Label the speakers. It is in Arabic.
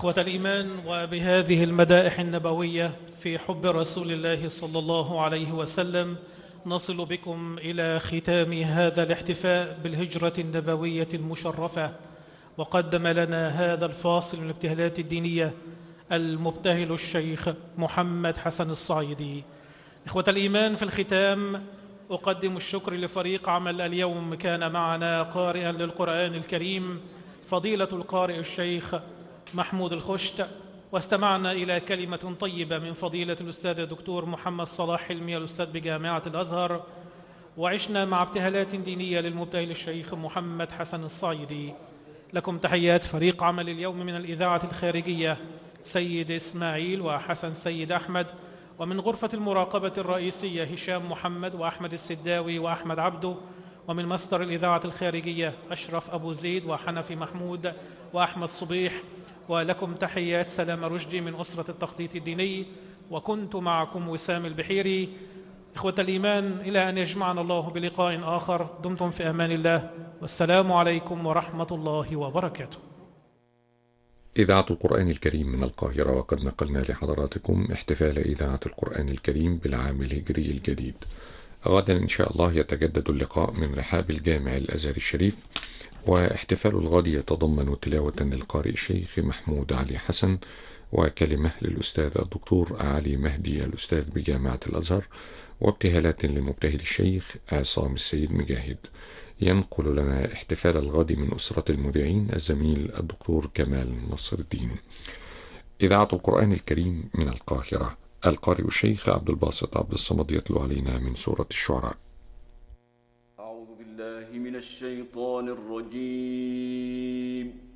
Speaker 1: إخوة الإيمان، وبهذه المدائح النبوية في حب رسول الله صلى الله عليه وسلم نصل بكم إلى ختام هذا الاحتفاء بالهجرة النبوية المشرفة. وقدم لنا هذا الفاصل من الابتهالات الدينية المبتهل الشيخ محمد حسن الصعيدي. إخوة الإيمان، في الختام أقدم الشكر لفريق عمل اليوم. كان معنا قارئا للقرآن الكريم فضيلة القارئ الشيخ محمود الخشت، واستمعنا إلى كلمة طيبة من فضيلة الأستاذ الدكتور محمد صلاح حلمي الأستاذ بجامعة الأزهر، وعشنا مع ابتهالات دينية للمبتهل الشيخ محمد حسن الصعيدي. لكم تحيات فريق عمل اليوم من الإذاعة الخارجية سيد إسماعيل وحسن سيد أحمد، ومن غرفة المراقبة الرئيسية هشام محمد وأحمد السداوي وأحمد عبده، ومن مصدر الإذاعة الخارجية أشرف أبو زيد وحنفي محمود وأحمد صبيح. ولكم تحيات سلام رشدي من أسرة التخطيط الديني، وكنت معكم وسام البحيري. إخوة الإيمان، إلى أن يجمعنا الله بلقاء آخر، دمتم في أمان الله، والسلام عليكم ورحمة الله وبركاته.
Speaker 2: إذاعة القرآن الكريم من القاهرة، وقد نقلنا لحضراتكم احتفال إذاعة القرآن الكريم بالعام الهجري الجديد. غدا إن شاء الله يتجدد اللقاء من رحاب الجامع الأزهري الشريف، واحتفال الغد يتضمن تلاوة للقارئ الشيخ محمود علي حسن، وكلمة للأستاذ الدكتور علي مهدي الأستاذ بجامعة الأزهر، وابتهالات للمبتهل الشيخ عصام السيد مجاهد. ينقل لنا احتفال الغد من أسرة المذيعين الزميل الدكتور كمال نصر الدين. إذاعة القرآن الكريم من القاهرة، القارئ الشيخ عبد الباسط عبد الصمد يتلو علينا من سورة الشعراء.
Speaker 3: أعوذ بالله من الشيطان الرجيم.